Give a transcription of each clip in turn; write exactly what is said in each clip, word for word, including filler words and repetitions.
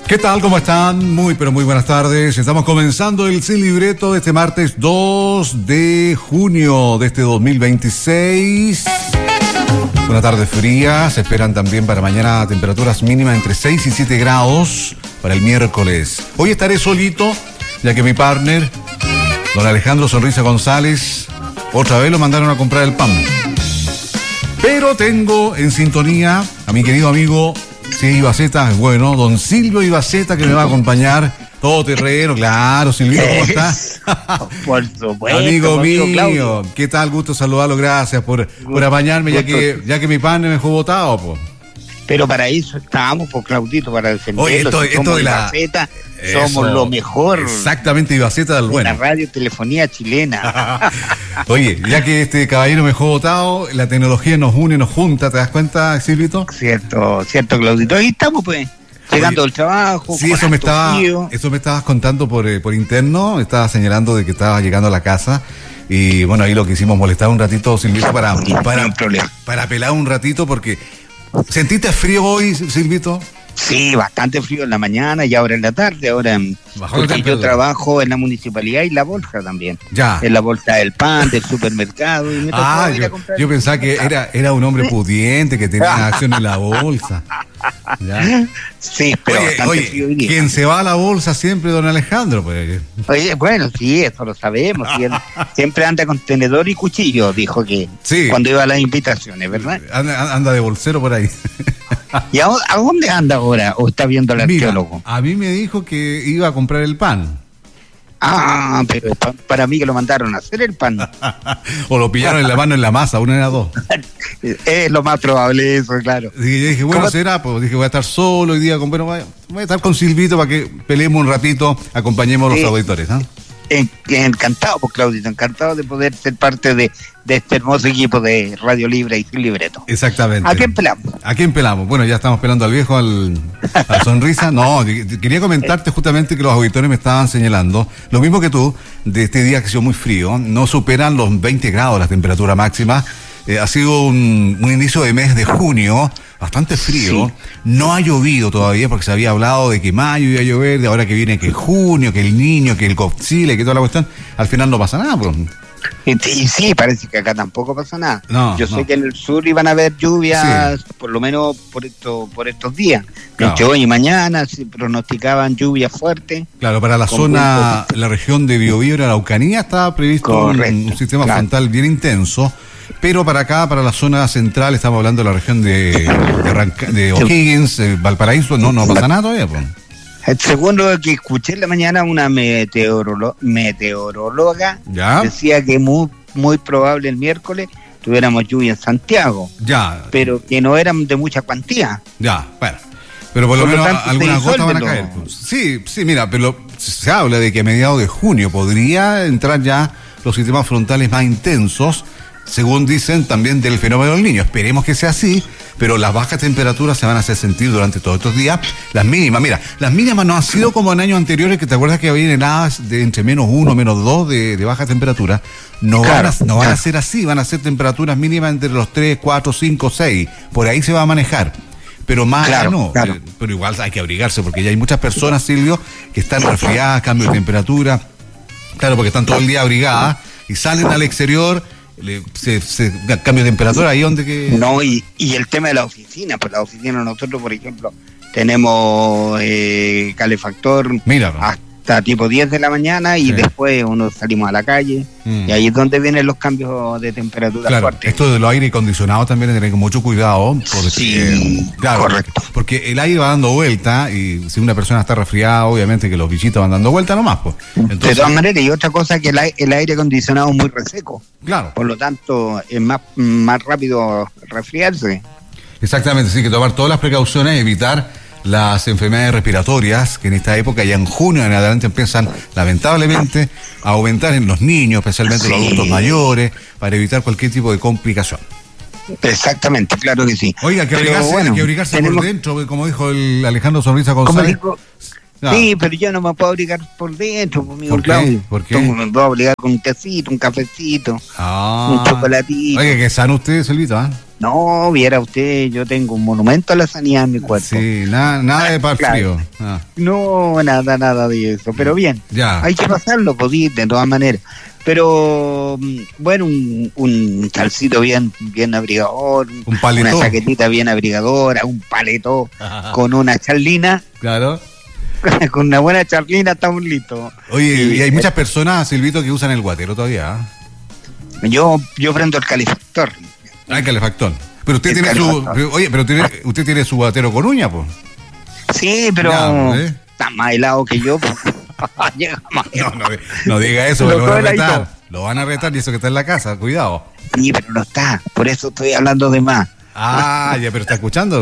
¿Qué tal? ¿Cómo están? Muy, pero muy buenas tardes. Estamos comenzando el Sin Libreto de este martes dos de junio de este dos mil veintiséis. Una tarde fría. Se esperan también para mañana temperaturas mínimas entre seis y siete grados para el miércoles. Hoy estaré solito, ya que mi partner, don Alejandro Sonrisa González, otra vez lo mandaron a comprar el pan. Pero tengo en sintonía a mi querido amigo... Sí, Ibaceta, bueno, don Silvio Ibaceta, que me va a acompañar, todo terreno, claro. Silvio, ¿cómo estás? Por supuesto. Amigo mío, Claudio. ¿Qué tal? Gusto saludarlo, gracias por, por apañarme, ya que, ya que mi pan me dejó botado, pues. Pero para eso estamos, por Claudito, para defenderlo. Oye, esto, si esto somos de la... Ibaceta, somos lo mejor. Exactamente, Ibaceta del bueno. La radiotelefonía chilena. Oye, ya que este caballero me dejó botado, la tecnología nos une, nos junta, ¿te das cuenta, Silvito? Cierto, cierto, Claudito. Ahí estamos, pues, llegando al trabajo. Sí, eso me, estaba, eso me estabas contando por, eh, por interno, me estabas señalando de que estabas llegando a la casa. Y bueno, ahí lo que hicimos, molestar un ratito, Silvito, para, para, para pelar un ratito, porque... ¿Sentiste frío hoy, Silvito? Sí, bastante frío en la mañana y ahora en la tarde. Ahora, porque yo trabajo en la municipalidad y la bolsa también. Ya. En la bolsa del pan, del supermercado. Y me ah, yo, yo pensaba que era, era un hombre pudiente que tenía acción en la bolsa. ¿Ya? Sí, pero oye, bastante oye, frío hoy día. Quien se va a la bolsa siempre, don Alejandro. Pues. Oye, bueno, sí, eso lo sabemos. Sí, él siempre anda con tenedor y cuchillo, dijo que sí. Cuando iba a las invitaciones, ¿verdad? Anda, anda de bolsero por ahí. ¿Y a, a dónde anda ahora? ¿O está viendo al arqueólogo? Mira, a mí me dijo que iba a comprar el pan. Ah, pero para mí que lo mandaron a hacer el pan. O lo pillaron en la mano en la masa, una era dos. Es lo más probable eso, claro. Y yo dije, bueno, será, pues dije, voy a estar solo hoy día, con, bueno, voy a estar con Silvito para que peleemos un ratito, acompañemos a los sí. auditores, ¿no? Encantado, pues Claudito, encantado de poder ser parte de, de este hermoso equipo de Radio Libre y Sin Libreto. Exactamente. ¿A quién pelamos? ¿A quién pelamos? Bueno, ya estamos pelando al viejo, al, al Sonrisa. No, quería comentarte justamente que los auditores me estaban señalando, lo mismo que tú, de este día que ha sido muy frío, no superan los veinte grados la temperatura máxima. Eh, ha sido un, un inicio de mes de junio bastante frío, sí. No ha llovido todavía porque se había hablado de que mayo iba a llover, de ahora que viene que junio, que el niño, que el Godzilla, que toda la cuestión, al final no pasa nada, pues. Y sí, parece que acá tampoco pasa nada. No, Yo no. sé que en el sur iban a haber lluvias, sí. por lo menos por esto, por estos días. Claro. De hecho, hoy y mañana se pronosticaban lluvias fuertes. Claro, para la zona, la región de Biobío y la Araucanía estaba previsto un, un sistema claro. frontal bien intenso. Pero para acá, para la zona central, estamos hablando de la región de, de, Ranca, de O'Higgins, eh, Valparaíso, no, no pasa nada todavía, pues. Según lo que escuché en la mañana, una meteorolo- meteoróloga ¿Ya? decía que muy, muy probable el miércoles tuviéramos lluvia en Santiago. Ya. Pero que no eran de mucha cuantía. Ya, bueno. Pero por, por lo menos tanto, algunas gotas van a caer. Pues. Sí, sí, mira, pero se habla de que a mediados de junio podría entrar ya los sistemas frontales más intensos, según dicen también del fenómeno del Niño. Esperemos que sea así, pero las bajas temperaturas se van a hacer sentir durante todos estos días. Las mínimas, mira, las mínimas no han sido como en años anteriores, que te acuerdas que había heladas de entre menos uno, menos dos de, de baja temperatura. No, claro, van, a, no van a ser así, van a ser temperaturas mínimas entre los tres, cuatro, cinco, seis. Por ahí se va a manejar. Pero más claro, no, claro. Eh, pero igual hay que abrigarse, porque ya hay muchas personas, Silvio, que están resfriadas, cambio de temperatura. Claro, porque están todo el día abrigadas y salen al exterior. Le, se, se cambio de temperatura ahí donde que no y, y el tema de la oficina, pues la oficina nosotros por ejemplo tenemos eh, calefactor Mira, hasta tipo diez de la mañana y sí. después uno salimos a la calle mm. y ahí es donde vienen los cambios de temperatura claro, fuertes. Esto de los aire acondicionados también hay que tener mucho cuidado porque, sí, claro, correcto, porque el aire va dando vuelta y si una persona está resfriada obviamente que los bichitos van dando vuelta nomás pues. Entonces, de todas maneras, y otra cosa que el, el aire acondicionado es muy reseco, claro, por lo tanto es más, más rápido resfriarse. Exactamente, sí, que tomar todas las precauciones, evitar las enfermedades respiratorias, que en esta época ya en junio en adelante empiezan lamentablemente a aumentar en los niños, especialmente sí. los adultos mayores, para evitar cualquier tipo de complicación. Exactamente, claro que sí. Oiga, hay que abrigarse, bueno, hay que abrigarse tenemos... por dentro, como dijo el Alejandro Sonrisa González. Dijo... No. Sí, pero yo no me puedo abrigar por dentro, amigo ¿Por qué? Claudio. ¿Por qué? Me puedo abrigar con un tecito, un cafecito, ah. un chocolatito. Oiga, que sano usted, Silvito, ¿eh? No, viera usted, yo tengo un monumento a la sanidad en mi cuerpo. Sí, nada, nada de para claro. frío. Ah. No, nada, nada de eso. Pero bien, ya. Hay que pasarlo, pues, de todas maneras. Pero, bueno, un, un calcito bien, bien abrigador, un paletó. Una chaquetita bien abrigadora, un paleto con una charlina. Claro. Con una buena charlina estamos listos. Oye, y, y hay muchas personas, Silvito, que usan el guatero todavía. ¿eh? Yo, yo prendo el calefactor. Ah, el calefactor. Pero usted el tiene calefactor. su, oye, pero tiene, usted tiene su guatero con uña, pues. Sí, pero ya, ¿eh? Está más helado que yo. Pues. Llega más no, no, no diga eso, lo, lo van a retar. Lo van a retar y eso que está en la casa, cuidado. Sí, pero no está, por eso estoy hablando de más. Ah, ya, pero está escuchando.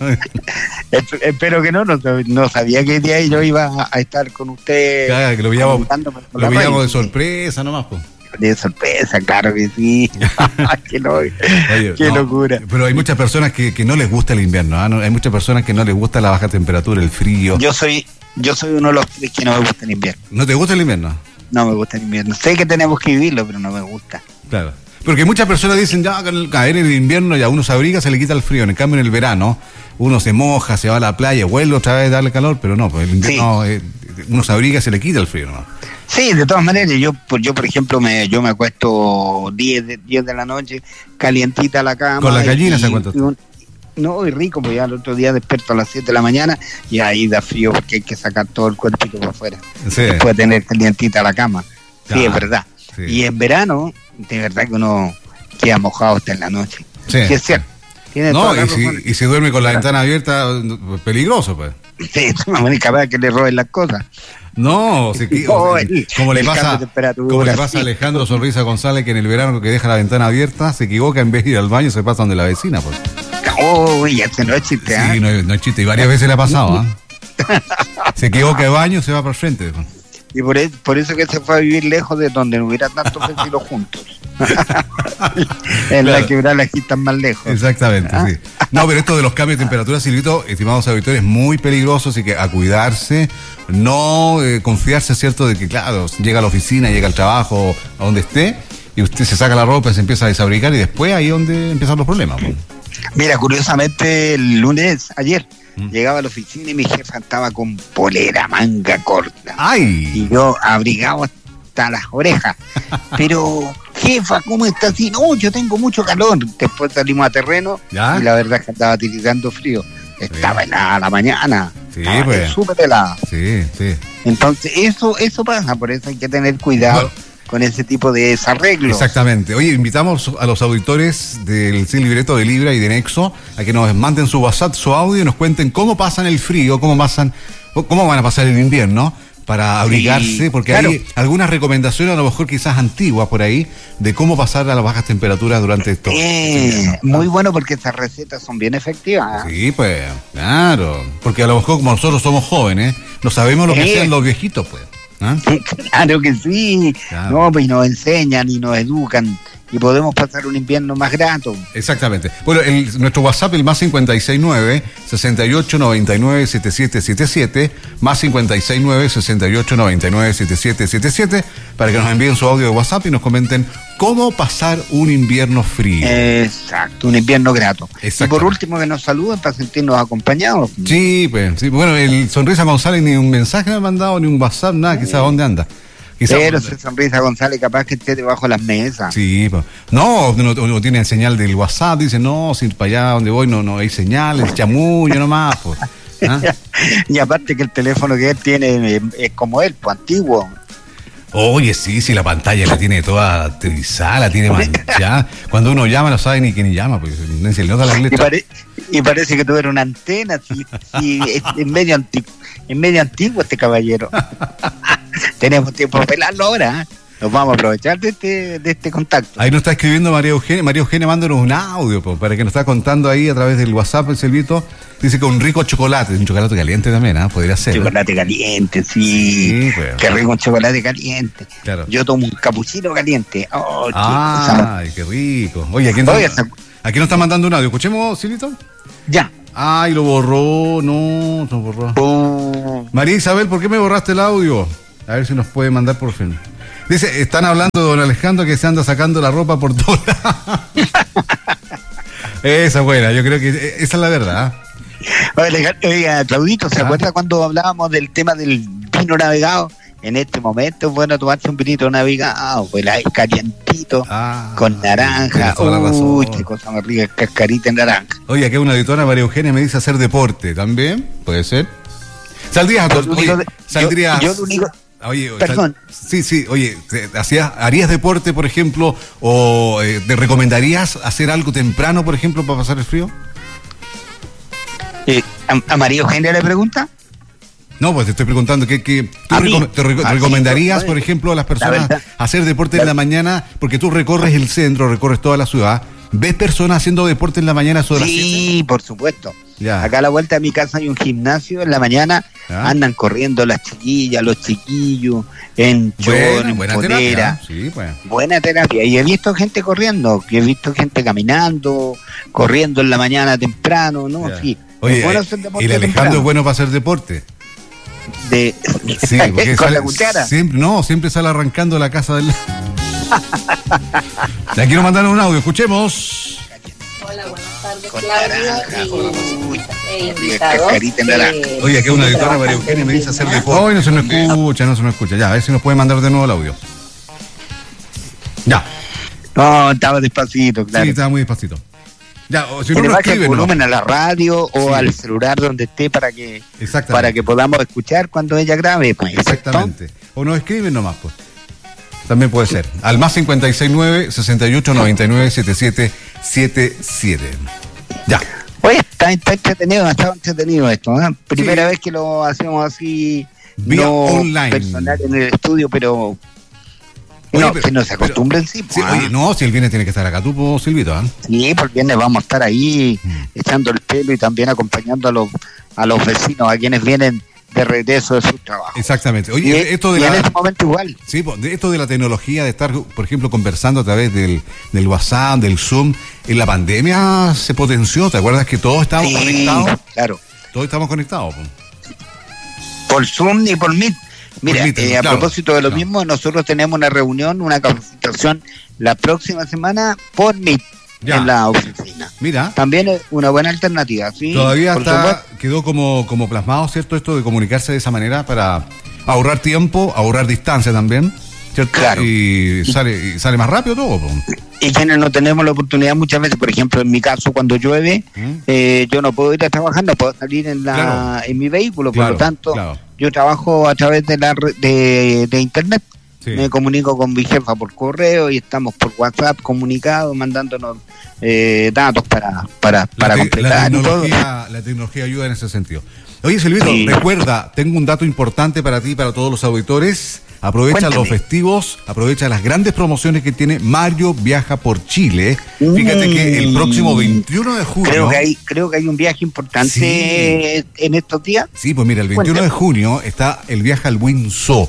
Espero que no, no, no sabía que día yo iba a estar con usted. Claro, que lo veíamos, lo veíamos de sorpresa nomás, pues. De sorpresa, claro que sí. qué, lo, Oye, qué no, locura. Pero hay muchas personas que, que no les gusta el invierno, ¿eh? No, hay muchas personas que no les gusta la baja temperatura, el frío. Yo soy yo soy uno de los que no me gusta el invierno. ¿No te gusta el invierno? No me gusta el invierno. Sé que tenemos que vivirlo, pero no me gusta. Claro. Porque muchas personas dicen, ya, caer en el invierno ya uno se abriga, se le quita el frío. En cambio, en el verano, uno se moja, se va a la playa, vuelve otra vez a darle calor, pero no, pues el invierno, sí. eh, uno se abriga, se le quita el frío, ¿no? Sí, de todas maneras, yo, pues yo por ejemplo, me yo me acuesto diez de, diez de la noche, calientita la cama. ¿Con las gallinas se acuesta? No, y rico, pues ya el otro día despierto a las siete de la mañana y ahí da frío porque hay que sacar todo el cuerpito por afuera. Sí. Después de tener calientita la cama. Sí, ah, es verdad. Sí. Y en verano, de verdad que uno queda mojado hasta en la noche. Sí, sí es cierto. Tiene no, y si, y si duerme con la ventana abierta, peligroso, pues. Sí, es capaz que le roben las cosas. No, se, oh, el, como, le pasa, como le pasa a Alejandro Sonrisa González, que en el verano que deja la ventana abierta, se equivoca, en vez de ir al baño, se pasa donde la vecina, pues. Oh, ya se no es chiste, ¿eh? Sí, no, no es chiste, y varias veces le ha pasado, ¿eh? Se equivoca de baño, se va para el frente. Y por, es, por eso que se fue a vivir lejos de donde no hubiera tantos vecinos juntos. En claro. La quebrada la quitan más lejos. Exactamente, ¿ah? Sí. No, pero esto de los cambios de temperatura, Silvito, estimados auditores, es muy peligroso, así que a cuidarse, no eh, confiarse, ¿cierto?, de que, claro, llega a la oficina, llega al trabajo, a donde esté, y usted se saca la ropa, se empieza a desabrigar, y después ahí es donde empiezan los problemas. Pues. Mira, curiosamente, el lunes, ayer, ¿Mm? Llegaba a la oficina y mi jefa estaba con polera, manga corta. ¡Ay! Y yo abrigado hasta las orejas. Pero, jefa, ¿cómo está así? No, yo tengo mucho calor. Después salimos a terreno ¿Ya? Y la verdad es que estaba tiritando frío. Estaba sí. helada la mañana. Sí, pues. Súper helada. Sí, sí. Entonces, eso, eso pasa, por eso hay que tener cuidado. Bueno. Con ese tipo de desarreglos. Exactamente. Oye, invitamos a los auditores del Sin Libreto de Libra y de Nexo a que nos manden su WhatsApp, su audio y nos cuenten cómo pasan el frío, cómo pasan, cómo van a pasar el invierno para abrigarse, sí, porque claro. Hay algunas recomendaciones, a lo mejor quizás antiguas por ahí, de cómo pasar a las bajas temperaturas durante esto. Eh, muy bueno porque esas recetas son bien efectivas. Sí, pues, claro. Porque a lo mejor como nosotros somos jóvenes, no sabemos lo que eh. hacen los viejitos, pues. ¿Ah? Claro que sí, claro. No, pues nos enseñan y nos educan y podemos pasar un invierno más grato. Exactamente. Bueno, el, nuestro WhatsApp, el más cincuenta y seis nueve, sesenta y ocho noventa y nueve, setenta y siete setenta y siete, más cincuenta y seis nueve, sesenta y ocho noventa y nueve, setenta y siete setenta y siete, para que nos envíen su audio de WhatsApp y nos comenten cómo pasar un invierno frío. Exacto, un invierno grato. Y por último que nos saluden para sentirnos acompañados. Sí, pues, sí, bueno, el Sonrisa González ni un mensaje me ha mandado, ni un WhatsApp, nada, quizás dónde anda. Quizá pero ese Sonrisa González capaz que esté debajo de las mesas. Sí, pues. No, no, no tiene señal del WhatsApp, dice, no, si para allá donde voy no, no hay señal, es chamullo nomás, pues. ¿Ah? Y aparte que el teléfono que él tiene es, es como él, pues antiguo. Oye, sí, sí, la pantalla la tiene toda trizada, la tiene manchada. Cuando uno llama no sabe ni quién llama, pues ni se le nota las letras. Y, pare, y parece que tuviera una antena, sí, sí, es, es medio antiguo, es medio antiguo este caballero. Tenemos tiempo de pelarlo ahora, ¿eh? Nos vamos a aprovechar de este, de este contacto. Ahí nos está escribiendo María Eugenia, María Eugenia, mándanos un audio, po, para que nos está contando ahí a través del WhatsApp, el Silvito. Dice que un rico chocolate, un chocolate caliente también, ¿ah? ¿eh? Podría ser. Chocolate ¿eh? caliente, sí. sí pues, qué rico un chocolate caliente. Claro. Yo tomo un capuchino caliente. Oh, ay, qué rico. Oye, ¿a quién, Oye, está, ¿a quién nos está mandando un audio? ¿Escuchemos, Silvito? Ya. Ay, lo borró, no, no borró. Oh. María Isabel, ¿por qué me borraste el audio? A ver si nos puede mandar por fin. Dice, están hablando de don Alejandro que se anda sacando la ropa por todas. Esa es buena, yo creo que esa es la verdad. Oiga, oiga Claudito, ¿se ah. acuerda cuando hablábamos del tema del vino navegado? En este momento es bueno tomarse un vinito navegado, pues la calientito, ah, con naranja. Uy, qué cosa más rica, cascarita en naranja. Oye, aquí una auditora, María Eugenia, me dice hacer deporte también, puede ser. ¿Saldrías a to- oye, de, saldrías? Yo, yo lo único... Oye, perdón. Sal, sí, sí, oye, ¿hacías, ¿harías deporte, por ejemplo, o eh, te recomendarías hacer algo temprano, por ejemplo, para pasar el frío? Eh, ¿a, ¿A María Eugenia le pregunta? No, pues te estoy preguntando, ¿qué, qué, ¿tú recom- te re- recomendarías, por ejemplo, a las personas hacer deporte en la mañana? Porque tú recorres el centro, recorres toda la ciudad, ¿ves personas haciendo deporte en la mañana? Sobre sí, por supuesto. Ya. Acá a la vuelta de mi casa hay un gimnasio, en la mañana ¿Ah? andan corriendo las chiquillas, los chiquillos, en chor, en buena polera. Terapia. Sí, pues. Buena terapia. Y he visto gente corriendo, he visto gente caminando, corriendo en la mañana temprano, ¿no? Ya. Sí. Oye, bueno hacer deporte el Alejandro temprano. Es bueno para hacer deporte. De sí, porque con sale, la cuchara. Siempre, no, siempre sale arrancando la casa del... Ya quiero mandar un audio, escuchemos. Hola, buenas tardes, Claudio. Y oye, que una editora, María Eugenia, me dice hacer deporte. Hoy no se nos escucha, no se nos escucha. Ya, a ver si nos puede mandar de nuevo el audio. Ya. No, estaba despacito, claro. Sí, estaba muy despacito. Ya, o si no lo escribe, el volumen ¿no? a la radio o sí. al celular donde esté para que para que podamos escuchar cuando ella grabe. Pues, exactamente. ¿no? O nos escriben nomás, pues. También puede ser. Al más cincuenta y seis nueve, sesenta y ocho, noventa y nueve, setenta y siete setenta y siete. Ya. Oye, está, está entretenido, está entretenido esto. ¿eh? Primera sí. vez que lo hacemos así, vía no online. Personal en el estudio, pero... Oye, no, pero, que no se acostumbren, sí. sí ¿ah? Oye, no, si el viernes tiene que estar acá, tú, pues, Silvito, ¿eh? Sí, porque el viernes vamos a estar ahí mm. echando el pelo y también acompañando a los a los vecinos, a quienes vienen de regreso de su trabajo. Exactamente. Oye, y, esto de y la, en este momento igual. Sí, de esto de la tecnología, de estar, por ejemplo, conversando a través del, del WhatsApp, del Zoom, en la pandemia se potenció, ¿te acuerdas que todos estábamos sí, conectados? Claro. Todos estamos conectados. Pues. Por Zoom y por Meet. Mira, eh, a claro, propósito de lo claro. mismo, nosotros tenemos una reunión, una capacitación la próxima semana por Meet ya. en la oficina. Mira. También es una buena alternativa, ¿sí? Todavía está, quedó como, como plasmado, ¿cierto? Esto de comunicarse de esa manera para ahorrar tiempo, ahorrar distancia también, ¿cierto? Claro. Y, y sale, y sale más rápido todo. Pues. Y quienes no tenemos la oportunidad muchas veces, por ejemplo, en mi caso, cuando llueve, ¿Mm? eh, yo no puedo ir a trabajar, no puedo salir en la claro. en mi vehículo, claro, por lo tanto... Claro. Yo trabajo a través de la de, de internet, sí. me comunico con mi jefa por correo y estamos por WhatsApp comunicados, mandándonos eh, datos para para, para te, completar. La tecnología, la tecnología ayuda en ese sentido. Oye, Silvito, sí. recuerda, tengo un dato importante para ti y para todos los auditores. Aprovecha Cuéntame. los festivos, aprovecha las grandes promociones que tiene Mario Viaja por Chile. Mm. Fíjate que el próximo veintiuno de junio... Creo que hay, creo que hay un viaje importante sí. en estos días. Sí, pues mira, el veintiuno Cuéntame. de junio está el viaje al Windsor.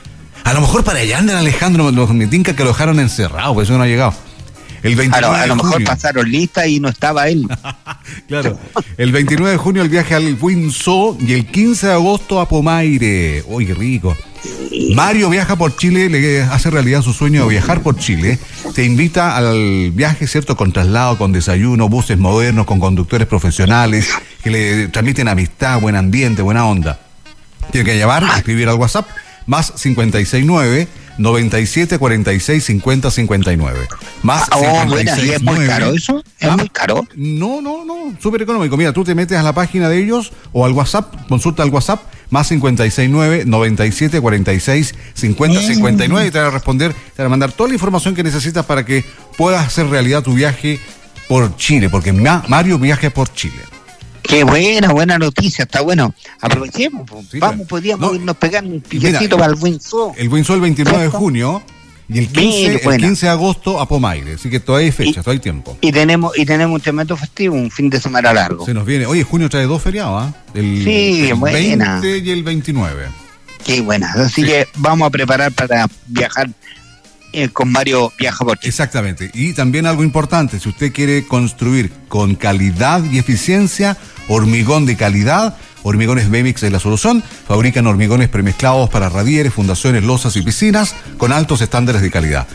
A lo mejor para allá andan, Alejandro, los me tinca que lo dejaron encerrado, por eso no ha llegado. El veintinueve a lo, a lo de mejor junio. pasaron lista y no estaba él. Claro. El veintinueve de junio el viaje al Windsor y el quince de agosto a Pomaire. Uy, qué rico. Mario Viaja por Chile, le hace realidad su sueño de viajar por Chile. Te invita al viaje, ¿cierto? Con traslado, con desayuno, buses modernos, con conductores profesionales que le transmiten amistad, buen ambiente, buena onda. Tiene que llamar, escribir al WhatsApp, más cincuenta y seis nueve, noventa y siete, cuarenta y seis, cincuenta, cincuenta y nueve. Más oh, cincuenta y seis, bueno, ¿y es muy caro eso? ¿Es ah, muy caro? No, no, no, súper económico. Mira, tú te metes a la página de ellos o al WhatsApp, consulta al WhatsApp, más cincuenta y seis nueve, noventa y siete, cuarenta y seis, cincuenta, cincuenta y nueve y te van a responder, te van a mandar toda la información que necesitas para que puedas hacer realidad tu viaje por Chile, porque Mario Viaja por Chile. Qué buena, buena noticia, está bueno. Aprovechemos, sí, vamos, pues, podríamos no, irnos pegando un piquecito para el Windsor. El Windsor el veintinueve de junio y el quince, el quince de agosto a Pomaire, así que todavía hay fecha, todavía hay tiempo. Y tenemos y tenemos un tremendo festivo, un fin de semana largo. Se nos viene, oye, junio trae dos feriados, ¿ah? ¿eh? El, sí, el buena. veinte y el veintinueve. Qué buena, así sí. que vamos a preparar para viajar eh, con Mario Viaja por Chile. Exactamente, y también algo importante, si usted quiere construir con calidad y eficiencia, hormigón de calidad, Hormigones Bemix es la solución. Fabrican hormigones premezclados para radieres, fundaciones, losas y piscinas con altos estándares de calidad.